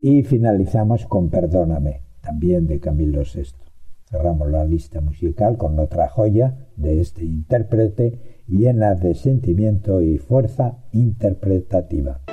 Y finalizamos con Perdóname, también de Camilo VI. Cerramos la lista musical con otra joya de este intérprete llena de sentimiento y fuerza interpretativa.